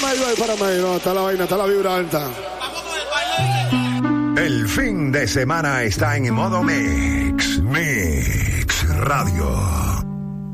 Párame, no, está la vaina, está la vibra alta. El fin de semana está en modo Mix Radio.